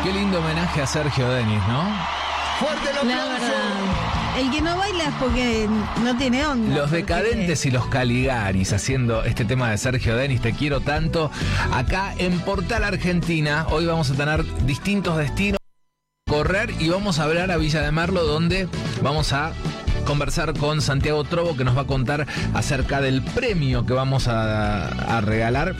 Qué lindo homenaje a Sergio Denis, ¿no? Fuerte el aplauso. La verdad, el que no baila es porque no tiene onda. Los Decadentes y los Caligaris haciendo este tema de Sergio Denis, Te quiero tanto. Acá en Portal Argentina, hoy vamos a tener distintos destinos a correr y vamos a hablar a Villa de Merlo, donde vamos a conversar con Santiago Trovo, que nos va a contar acerca del premio que vamos a regalar,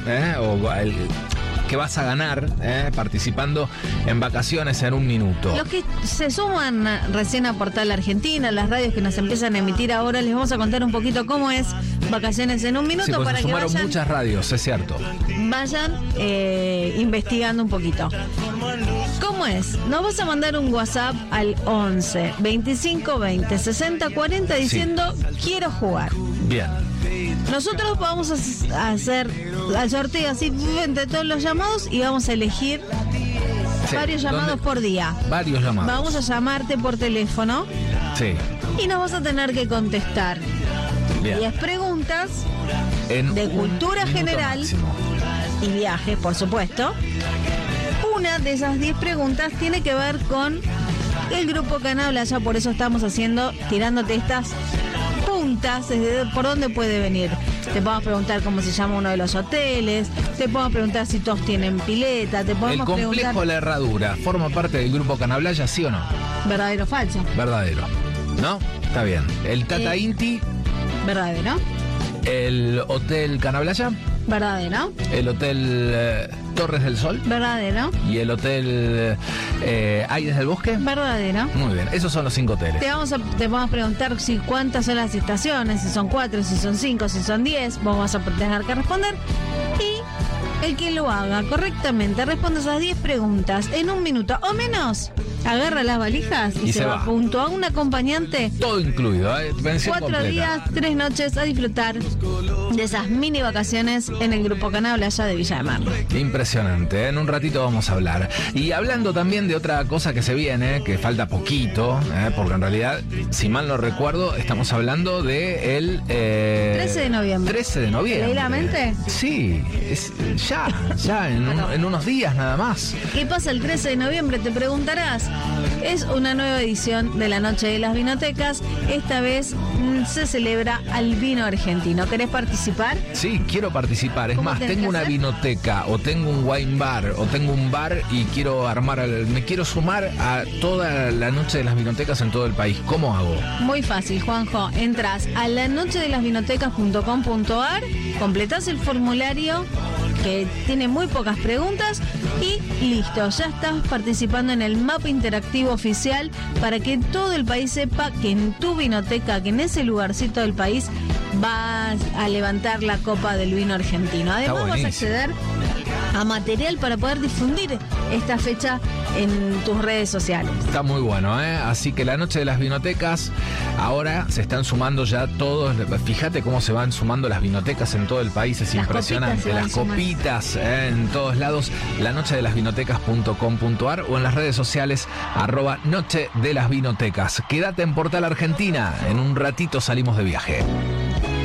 que vas a ganar participando en Vacaciones en un Minuto. Los que se suman recién a Portal Argentina, las radios que nos empiezan a emitir ahora, les vamos a contar un poquito cómo es Vacaciones en un Minuto, Sí, pues para se que sumaron vayan, muchas radios, es cierto. vayan investigando un poquito. ¿Cómo es? Nos vas a mandar un WhatsApp al 11 25 20 60 40 diciendo quiero jugar. Bien. Nosotros vamos a hacer al sorteo así entre todos los llamados y vamos a elegir varios llamados por día. Varios llamados. Vamos a llamarte por teléfono Sí. y nos vas a tener que contestar Bien. 10 preguntas En de un cultura minuto general máximo. y viajes, por supuesto. Una de esas 10 preguntas tiene que ver con el Grupo Canablaya, por eso estamos tirándote estas puntas, desde por dónde puede venir. Te podemos preguntar cómo se llama uno de los hoteles, te podemos preguntar si todos tienen pileta, te El podemos complejo preguntar La Herradura, ¿forma parte del Grupo Canablaya, sí o no? verdadero o falso, Verdadero. ¿No? Está bien. El Tata Inti, verdadero, el Hotel Canablaya, verdadero, el Hotel Torres del Sol verdadero, y el Hotel Aires del Bosque. verdadero. Muy bien, esos son los 5 hoteles. Te vamos a preguntar si cuántas son las estaciones, si son 4, si son 5, si son 10. Vos vas a tener que responder. Y el que lo haga correctamente, responde esas 10 preguntas en un minuto o menos, agarra las valijas y se va junto a un acompañante. Todo incluido, pensión 4 completa. días, 3 noches a disfrutar de esas mini vacaciones en el Grupo Canablaya de Villa de Merlo. Impresionante, en un ratito vamos a hablar. Y hablando también de otra cosa que se viene, que falta poquito, porque en realidad, si mal no recuerdo, estamos hablando de el 13 de noviembre. 13 de noviembre. ¿Leí la mente? Sí, ya en unos días nada más. ¿Qué pasa el 13 de noviembre? Te preguntarás. Es una nueva edición de la Noche de las Vinotecas. Esta vez se celebra al vino argentino. ¿Querés participar? Sí, quiero participar. Es ¿Cómo más, tenés tengo que una hacer? vinoteca, o tengo un wine bar, o tengo un bar y quiero me quiero sumar a toda la Noche de las Vinotecas en todo el país. ¿Cómo hago? Muy fácil, Juanjo. Entrás a lanochedelasvinotecas.com.ar, completás el formulario que tiene muy pocas preguntas y listo, ya estás participando en el mapa interactivo oficial para que todo el país sepa que en tu vinoteca, que en ese lugarcito del país vas a levantar la copa del vino argentino. Además vas a buenísimo. acceder a material para poder difundir esta fecha en tus redes sociales. Está muy bueno, ¿eh? Así que la Noche de las Vinotecas, ahora se están sumando ya todos. Fíjate cómo se van sumando las vinotecas en todo el país, es Las impresionante. copitas se van Las sumando. copitas en todos lados. La Noche de las Vinotecas.com.ar o en las redes sociales @Noche de las Vinotecas. Quédate en Portal Argentina, en un ratito salimos de viaje.